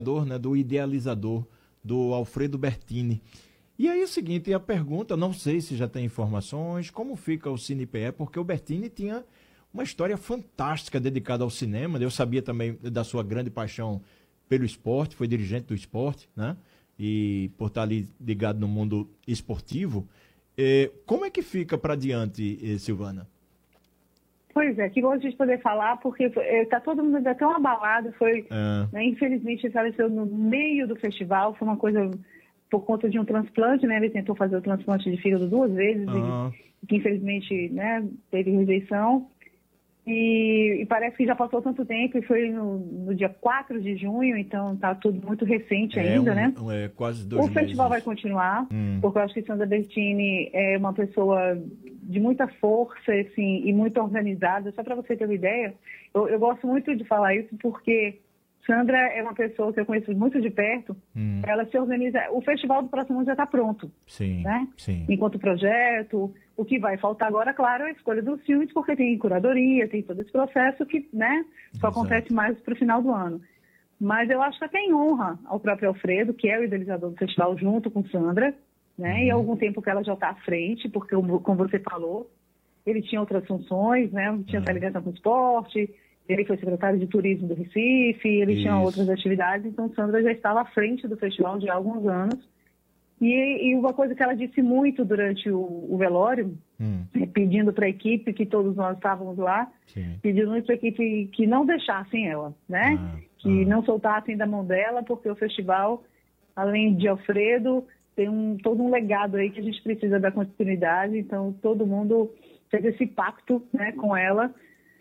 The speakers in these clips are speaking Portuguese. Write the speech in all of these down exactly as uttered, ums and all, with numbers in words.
né, do idealizador, do Alfredo Bertini. E aí é o seguinte, a pergunta, não sei se já tem informações, como fica o CinePE, porque o Bertini tinha uma história fantástica dedicada ao cinema, eu sabia também da sua grande paixão pelo esporte, foi dirigente do esporte, né? E por estar ali ligado no mundo esportivo. Eh, como é que fica para diante, eh, Silvana? Pois é, que bom a gente poder falar, porque está todo mundo ainda tão abalado, foi, É. né, infelizmente ele faleceu no meio do festival, foi uma coisa por conta de um transplante, né, ele tentou fazer o transplante de fígado duas vezes, Ah. e que infelizmente, né, teve rejeição, e, e parece que já passou tanto tempo, e foi no, no dia quatro de junho, então está tudo muito recente É ainda, um, né? um, é quase dois O festival meses. vai continuar, Hum. porque eu acho que Sandra Bertini é uma pessoa de muita força, assim, e muito organizada. Só para você ter uma ideia, eu, eu gosto muito de falar isso porque Sandra é uma pessoa que eu conheço muito de perto. Hum. Ela se organiza. O festival do próximo ano já está pronto, Sim, né? sim. Enquanto projeto, o que vai faltar agora, claro, é a escolha dos filmes, porque tem curadoria, tem todo esse processo que, né, só Exato. acontece mais para o final do ano. Mas eu acho que até em honra ao próprio Alfredo, que é o idealizador do festival, junto com Sandra, né? Uhum. E há algum tempo que ela já está à frente, porque, como você falou, ele tinha outras funções, né? Tinha Uhum. essa ligação com o esporte, ele foi secretário de turismo do Recife, ele Isso. tinha outras atividades, então Sandra já estava à frente do festival já há alguns anos. E, e uma coisa que ela disse muito durante o, o velório, Hum. é, pedindo para a equipe, que todos nós estávamos lá, Sim. pedindo muito para a equipe que não deixassem ela, né? Ah, que ah. não soltassem da mão dela, porque o festival, além de Alfredo, tem um, todo um legado aí que a gente precisa dar continuidade, então todo mundo fez esse pacto, né, com ela.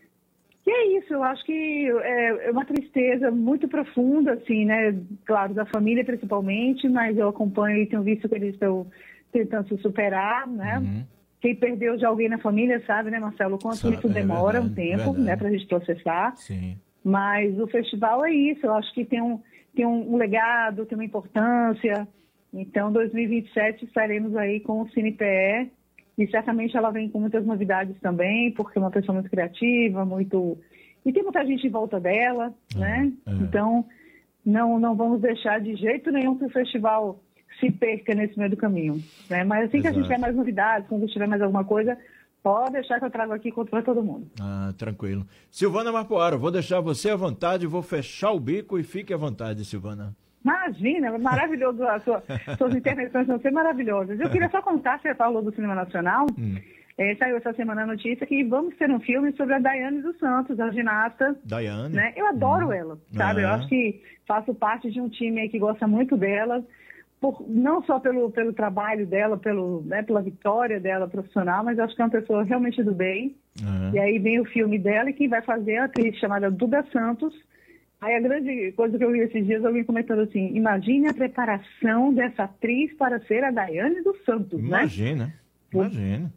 E é isso, eu acho que é, é uma tristeza muito profunda, assim, né, claro, da família principalmente, mas eu acompanho e tenho visto que eles estão tentando se superar, né. Uhum. Quem perdeu de alguém na família sabe, né, Marcelo, o quanto Sabe, isso é demora verdade, um tempo, verdade. né, para a gente processar. Sim. Mas o festival é isso, eu acho que tem um, tem um, um legado, tem uma importância. Então, dois mil e vinte e sete estaremos aí com o CinePE e certamente ela vem com muitas novidades também, porque é uma pessoa muito criativa, muito... E tem muita gente em volta dela, É, né? é. Então, não, não vamos deixar de jeito nenhum que o festival se perca nesse meio do caminho, né? Mas assim que a gente Exato. tiver mais novidades, quando tiver mais alguma coisa, pode deixar que eu trago aqui para todo mundo. Ah, tranquilo. Silvana Marpoaro, vou deixar você à vontade, vou fechar o bico e fique à vontade, Silvana. Imagina, maravilhoso, as suas, suas intervenções vão ser maravilhosas. Eu queria só contar, você falou do Cinema Nacional, Hum. é, saiu essa semana a notícia que vamos ter um filme sobre a Daiane dos Santos, a ginasta, Daiane. né? Eu adoro Hum. ela, sabe? Eu Ah. acho que faço parte de um time aí que gosta muito dela, por, não só pelo, pelo trabalho dela, pelo, né, pela vitória dela profissional, mas eu acho que é uma pessoa realmente do bem. Ah. E aí vem o filme dela e quem vai fazer é a atriz chamada Duda Santos. Aí a grande coisa que eu vi esses dias, eu vim comentando assim, imagine a preparação dessa atriz para ser a Daiane dos Santos, Imagina, né? imagina.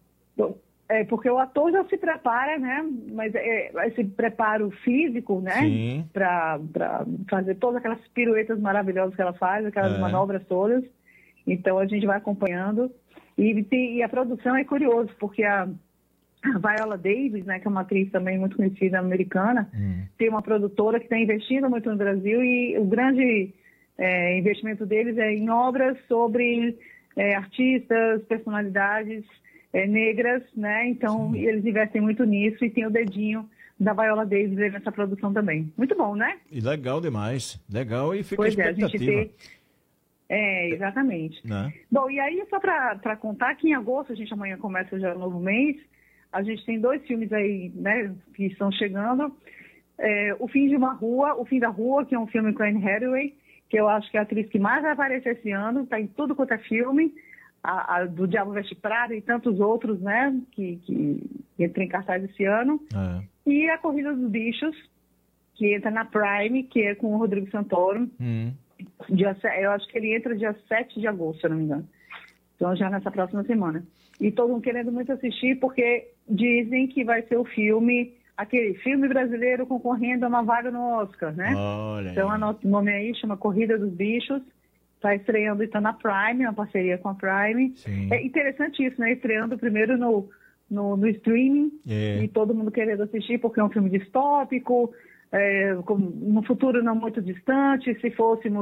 É, porque o ator já se prepara, né? Mas é, esse preparo físico, né? Sim. Para fazer todas aquelas piruetas maravilhosas que ela faz, aquelas É. manobras todas. Então a gente vai acompanhando. E, tem, e a produção é curioso, porque a a Viola Davis, né, que é uma atriz também muito conhecida americana, Hum. tem uma produtora que está investindo muito no Brasil e o grande é, investimento deles é em obras sobre é, artistas, personalidades é, negras, né? Então Sim. eles investem muito nisso e tem o dedinho da Viola Davis aí nessa produção também. Muito bom, né? E legal demais, legal e fica Pois a é, a gente expectativa. tem... É, exatamente. Né? Bom, e aí só para contar que em agosto, a gente amanhã começa já o novo mês, a gente tem dois filmes aí, né, que estão chegando. É, O Fim de uma Rua, O Fim da Rua, que é um filme com a Anne Hathaway, que eu acho que é a atriz que mais vai aparecer esse ano, está em tudo quanto é filme, a, a do Diabo Veste Prada e tantos outros, né, que, que entram em cartaz esse ano. É. E A Corrida dos Bichos, que entra na Prime, que é com o Rodrigo Santoro. Hum. Dia, eu acho que ele entra dia sete de agosto, se eu não me engano. Então, já nessa próxima semana. E todo mundo querendo muito assistir, porque dizem que vai ser o filme, aquele filme brasileiro concorrendo a uma vaga no Oscar, né? Olha Então, aí. o nome aí chama Corrida dos Bichos. Está estreando, está na Prime, uma parceria com a Prime. Sim. É interessante isso, né? Estreando primeiro no, no, no streaming É. e todo mundo querendo assistir, porque é um filme distópico, é, no futuro não muito distante, se fôssemos